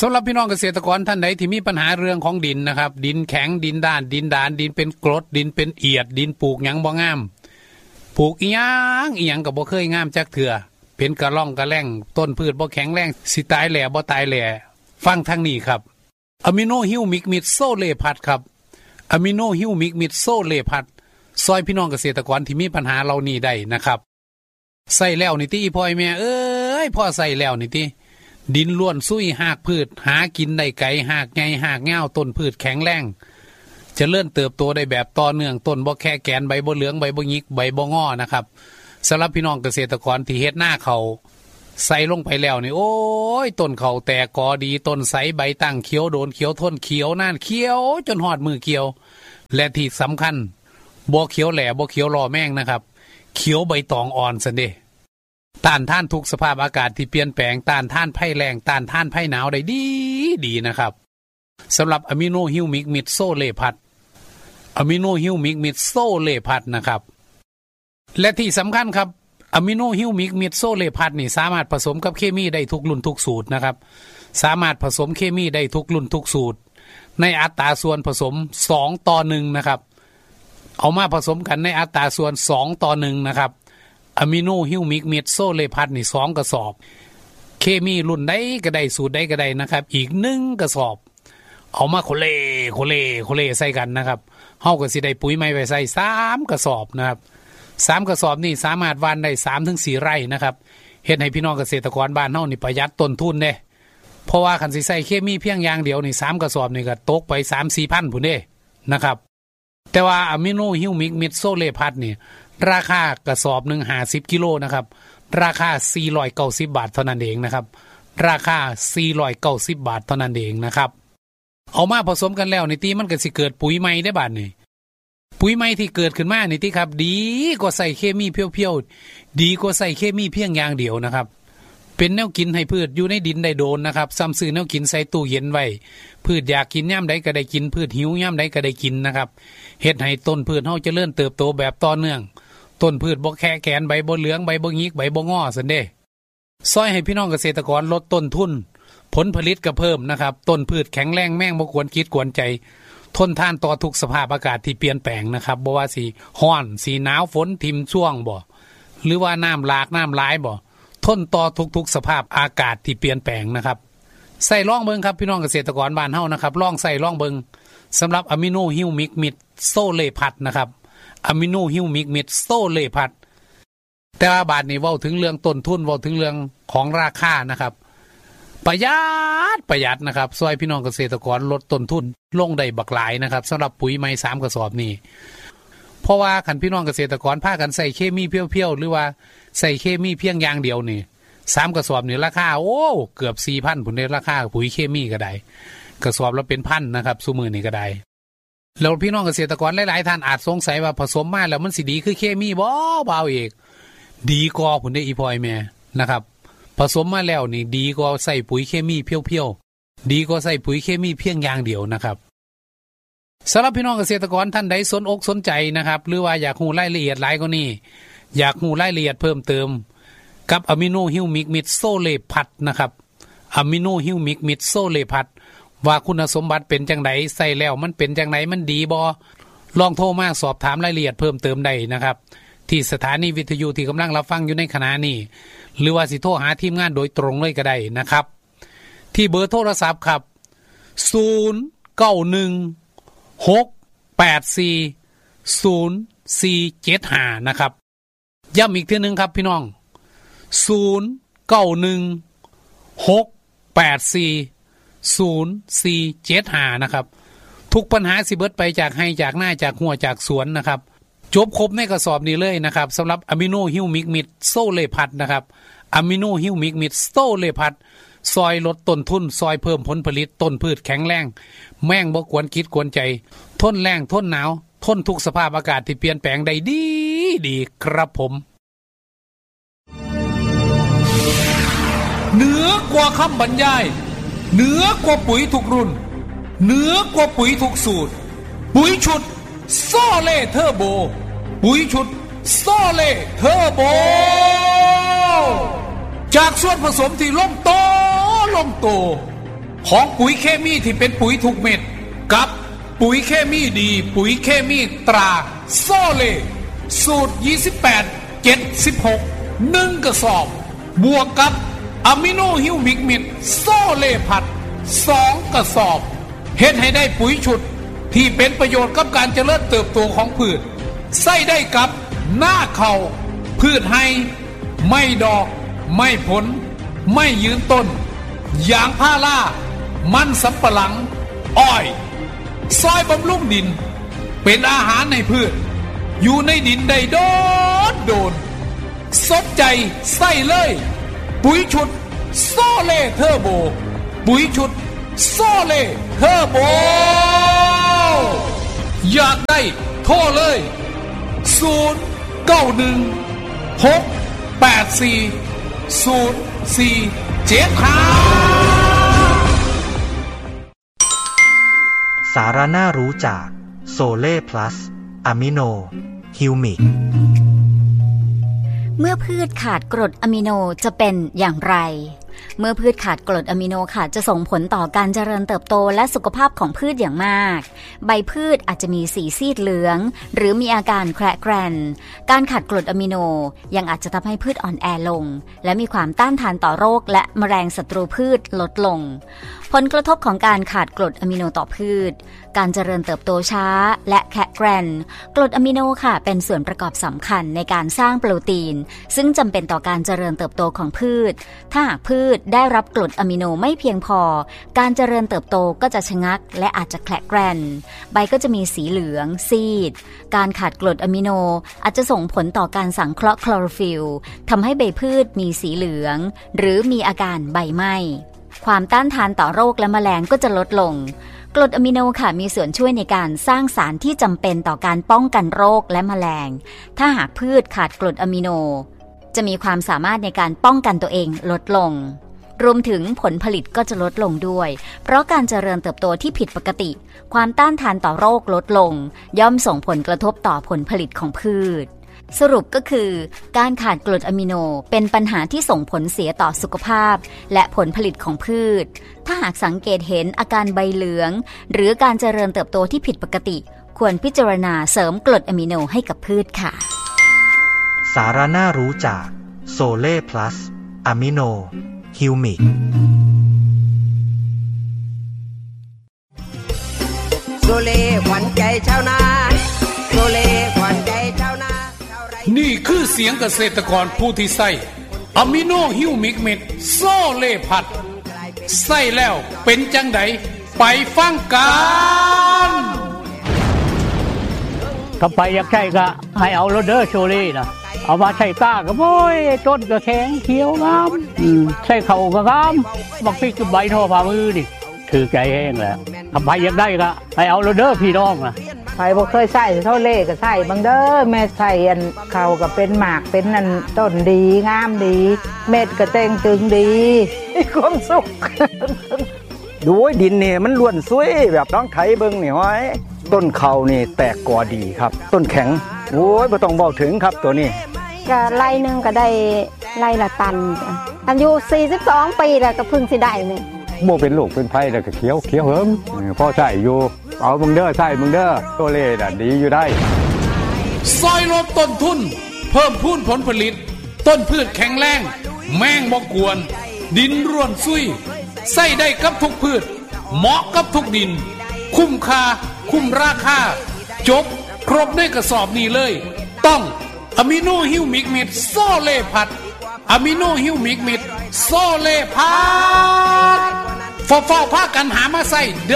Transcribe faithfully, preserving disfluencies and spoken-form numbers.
สำหรับพี่น้องเกษตรกรท่านใดที่มีปัญหาเรื่องของดินนะครับดินแข็งดินด้านดินดานดินเป็นกรดดินเป็นเอียดดินปลูกหยังบ่งามปลูกอีหยังอีหยังก็บ่เคยงามจักเทื่อเป็นกระล่องกระแล่งต้นพืชบ่แข็งแรงสิตายแหล่บ่ตายแหล่ฟังทางนี้ครับอะมิโนฮิวมิกมิดโซเลพัดครับอะมิโนฮิวมิกมิดโซเลพัดซอยพี่น้องเกษตรกรที่มีปัญหาเหล่านี้ได้นะครับใส่แล้วนี่ติอีพ่อแม่เอ้ยพ่อใส่แล้วนี่ติดินล้วนซุยหากพืชหากินได้ไกลหากใหญ่หากเงาต้นพืชแข็งแรงจะเลื่อนเติบโตได้แบบต่อเนื่องต้นบ่แค่แกนใบบ่เหลืองใบบ่หยิกใบบ่งอนะครับสำหรับพี่น้องเกษตรกรที่เฮ็ดหน้าเขาใส่ลงไปแล้วนี่โอ้ยต้นเขาแตกกอดีต้นใสใบตั้งเขียวโดนเขียวทนเขียวนานเขียวจนหอดมือเกี่ยวและที่สำคัญบ่เขียวแหล่บ่เขียวรอแม่งนะครับเขียวใบตองอ่อนซะเด้ต้านทานทุกสภาพอากาศที่เปลี่ยนแปลงต้านทานภัยแล้งต้านทานภัยหนาวได้ดีดีนะครับสำหรับอะมิโนฮิวมิกมิดโซเลพัดอะมิโนฮิวมิกมิดโซเลพัดนะครับและที่สำคัญครับอะมิโนฮิวมิกมิดโซเลพัดนี่สามารถผสมกับเคมีได้ทุกรุ่นทุกสูตรนะครับสามารถผสมเคมีได้ทุกรุ่นทุกสูตรในอัตราส่วนผสมสองต่อหนึ่งนะครับเอามาผสมกันในอัตราส่วนสองต่อหนึ่งนะครับอะมิโนฮิวมิกมิดโซเลพัดนี่สองกระสอบเคมีรุ่นใดก็ได้สูตรใดก็ได้นะครับอีกหนึ่งกระสอบเอามาโคเลโคเลโคเลใส่กันนะครับเฮาก็สิได้ปุ๋ยใหม่ไปใส่สามกระสอบนะครับสามกระสอบนี่สามารถหว่านได้ สามถึงสี่ ไร่นะครับเฮ็ดให้พี่น้องเกษตรกรบ้านเฮานี่ประหยัดต้นทุนเด้เพราะว่าคันสิใส่เคมีเพียงอย่างเดียวนี่สามกระสอบนี่ก็ตกไป สามถึงสี่พัน พุ่นเด้นะครับแต่ว่าอะมิโนฮิวมิกมิดโซเลพัดนี่ราคากระสอบหนึ่งห้าสิบกิโลนะครับราคาสี่ร้อยเก้าสิบบาทเท่านั้นเองนะครับราคาสี่ร้อยเก้าสิบบาทเท่านั้นเองนะครับเอามาผสมกันแล้วในที่มันก็สิเกิดปุ๋ยใหม่ได้บาดนี่ปุ๋ยใหม่ที่เกิดขึ้นมาในที่ครับดีกว่าใส่เคมีเพียวๆดีกว่าใส่เคมีเพียงอย่างเดียวนะครับเป็นแนวกินให้พืชอยู่ในดินได้โดนนะครับซ้ำซื้อแนวกินใส่ตู้เย็นไว้พืชอยากกินย่ำใดก็ได้กินพืชหิวย่ำใดก็ได้กินนะครับเฮ็ดให้ต้นพืชเฮาเจริญเติบโตแบบต่อเนื่องต้นพืชบ่แค่แกนใบบ่เหลืองใบบ่หงิกใบบ่งอซั่นเด้ซอยให้พี่น้องเกษตรกรลดต้นทุนผลผลิตก็เพิ่มนะครับต้นพืชแข็งแรงแม่งบ่ควรคิดกวนใจทนทานต่อทุกสภาพอากาศที่เปลี่ยนแปลงนะครับบ่ว่าสิร้อนสิหนาวฝนทิ่มช่วงบ่หรือว่าน้ำหลากน้ำหลายบ่ทนต่อทุกๆสภาพอากาศที่เปลี่ยนแปลงนะครับใส่ล่องเบิงครับพี่น้องเกษตรกรบ้านเฮานะครับล่องใส่ล่องเบิงสำหรับอะมิโนฮิวมิกมิดโซเลพัดนะครับอะมิโนฮิวมิกมิดโซเลพัดแต่ว่าบาทนี้เว้าถึงเรื่องต้นทุนเว้าถึงเรื่องของราคานะครับประหยัดประหยัดนะครับซอยพี่น้องเกษตรกรลดต้นทุนลงได้บักหลายนะครับสำหรับปุ๋ยไม้สามกระสอบนี้เพราะว่าคันพี่น้องเกษตรกรพากันใส่เคมีเพียวๆหรือว่าใส่เคมีเพียงอย่างเดียวนี่สามกระสอบนี่ราคาโอ้เกือบ สี่พัน พุ่นได้ราคาปุ๋ยเคมีก็ได้กระสอบละเป็นพันนะครับซุมื้อนี้ก็ได้แล้วพี่น้องเกษตรกรหลายๆท่านอาจสงสัยว่าผสมมาแล้วมันสิดีคือเคมีบ่บ่าวเอกดีกว่าพุ่นได้อีพ่อยแม่นะครับผสมมาแล้วนี่ดีกว่าใส่ปุ๋ยเคมีเพียวๆดีกว่าใส่ปุ๋ยเคมีเพียงอย่างเดียวนะครับสำหรับพี่น้องเกษตรกรท่านใดสนอกสนใจนะครับหรือว่าอยากรู้รายละเอียดหลายกว่านี้อยากรู้รายละเอียดเพิ่มเติมกับอะมิโนฮิวมิกมิดโซเลพัดนะครับอะมิโนฮิวมิกมิดโซเลพัดว่าคุณสมบัติเป็นจังไดใส่แล้วมันเป็นจังไดมันดีบ่ลองโทรมาสอบถามรายละเอียดเพิ่มเติมได้นะครับที่สถานีวิทยุที่กำลังรับฟังอยู่ในขณะนี้หรือว่าสิโทรหาทีมงานโดยตรงเลยก็ได้นะครับที่เบอร์โทรศัพท์ครับศูนย์ เก้า หนึ่ง หก แปด สี่ ศูนย์ สี่ เจ็ด ห้านะครับย้ำอีกทีนึงครับพี่น้องศูนย์ เก้า หนึ่ง หก แปด สี่ ศูนย์ สี่ เจ็ด ห้านะครับทุกปัญหาสิเบิดไปจากให้จากหน้าจากหัวจากสวนนะครับจบครบในกระสอบนี้เลยนะครับสำหรับอะมิโนฮิวมิกมิดโซเลพัดนะครับอะมิโนฮิวมิกมิดโซเลพัดซอยลดต้นทุนซอยเพิ่มผลผลิตต้นพืชแข็งแรงแม่งบ่กวนคิดกวนใจทนแรงทนหนาวทนทุกสภาพอากาศที่เปลี่ยนแปลงได้ดีดีครับผมเหนือกว่าคำบรรยายเหนือกว่าปุ๋ยทุกรุ่นเหนือกว่าปุ๋ยทุกสูตรปุ๋ยชุดโซเล่เทอร์โบปุ๋ยชุดโซเล่เทอร์โบจากส่วนผสมที่ลงโตลงโตของปุ๋ยเคมีที่เป็นปุ๋ยถูกเม็ดกับปุ๋ยเคมีดีปุ๋ยเคมีตราโซเลสูตรยี่สิบแปด เจ็ดสิบหก หนึ่งกระสอบบวกกับอะมิโนฮิวมิกมิดโซเลพัดสองกระสอบเฮ็ดให้ได้ปุ๋ยชุดที่เป็นประโยชน์กับการเจริญเติบโตของพืชใส่ได้กับหน้าเข่าพืชให้ไม่ดอกไม่ผลไม่ยืนต้นยางพารามันสำปะหลังอ้อยซอยบำรุงดินเป็นอาหารในพืชอยู่ในดินได้โดดโดนสนใจใส่เลยปุ๋ยชุดโซเล่เทอร์โบปุ๋ยชุดโซเล่เทอร์โบอยากได้โทรเลยศูนย์ เก้า หนึ่ง หก แปด สี่ ศูนย์ สี่ เจ็ด ห้าสาระน่ารู้จากโซเล่พลัสอะมิโนฮิวมิกเมื่อพืชขาดกรดอะมิโนจะเป็นอย่างไรเมื่อพืชขาดกรดอะมิโนค่ะจะส่งผลต่อการเจริญเติบโตและสุขภาพของพืชอย่างมากใบพืชอาจจะมีสีซีดเหลืองหรือมีอาการแคระแกรนการขาดกรดอะมิโนยังอาจจะทำให้พืชอ่อนแอลงและมีความต้านทานต่อโรคและแมลงศัตรูพืชลดลงผลกระทบของการขาดกรดอะมิโนต่อพืชการเจริญเติบโตช้าและแคระแกรนกรดอะมิโนค่ะเป็นส่วนประกอบสำคัญในการสร้างโปรตีนซึ่งจำเป็นต่อการเจริญเติบโตของพืชถ้าหากพืชได้รับกรดอะมิโนไม่เพียงพอการเจริญเติบโตก็จะชะงักและอาจจะแคระแกรนใบก็จะมีสีเหลืองซีดการขาดกรดอะมิโนอาจจะส่งผลต่อการสังเคราะห์คลอโรฟิลล์ทำให้ใบพืชมีสีเหลืองหรือมีอาการใบไหม้ความต้านทานต่อโรคและแมลงก็จะลดลงกรดอะมิโนค่ะมีส่วนช่วยในการสร้างสารที่จำเป็นต่อการป้องกันโรคและแมลงถ้าหากพืชขาดกรดอะมิโนจะมีความสามารถในการป้องกันตัวเองลดลงรวมถึงผลผลิตก็จะลดลงด้วยเพราะการเจริญเติบโตที่ผิดปกติความต้านทานต่อโรคลดลงย่อมส่งผลกระทบต่อผลผลิตของพืชสรุปก็คือการขาดกรดอะมิโนเป็นปัญหาที่ส่งผลเสียต่อสุขภาพและผลผลิตของพืชถ้าหากสังเกตเห็นอาการใบเหลืองหรือการเจริญเติบโตที่ผิดปกติควรพิจารณาเสริมกรดอะมิโนให้กับพืชค่ะสาระน่ารู้จากโซเล่พลัสอะมิโนฮิวมิกโซเล่ขวัญใจชาวนาโซเล่ขวัญใจชาวนานี่คือเสียงเกษตรกรผู้ที่ใส่อะมิโนฮิวมิกเม็ดโซเล่พัดใส่แล้วเป็นจังไดไปฟังกันถ้าไปอยากใช้ก็ให้เอาโรเดอร์โชเล่นะเอามาใช้ตาก็โอ้ยต้นก็แข็งเขียวงามใช้เข่าก็งามบักพริกกับใบทอฝ่ามือดิถือใจแห้งแล้วถ้าไปอยากได้ก็ให้เอาโรเดอร์พี่น้องนะใครบ่เคยใส่เท่าเล่ก็ใส่บางเด้อแม่ใส่อันเขาก็เป็นหมากเป็นนั่นต้นดีงามดีเม็ดก็เต่งตึงดีมีความสุขดูดินนี่มันล้วนสวยแบบน้องไถเบิ่งนี่ห้อยต้นเขานี่แตกกอดีครับต้นแข็งโอ้ยบ่ต้องบอกถึงครับตัวนี้ก็ไร่นึงก็ได้ไร่ละตันอายุสี่สิบสองปีแล้วก็เพิ่งสิได้นี่บ่เป็นโรคเป็นไผแล้วก็เขียวเขียวเหิมพอใช้อยู่เอามึงเด้อใส่มึงเด้อตัวเล่น่ะดีอยู่ได้ซอยลดต้นทุนเพิ่มพูนผลผลิตต้นพืชแข็งแรงแมงบ่กวนดินร่วนซุยใส่ได้กับทุกพืชเหมาะกับทุกดินคุ้มค่าคุ้มราคาจบครบในกระสอบนี้เลยต้องอะมิโนฮิวมิกเม็ดโซเล่พัดอะมิโนฮิวมิกเม็ดโซเล่พัดฟ้าๆพากันหามาใส่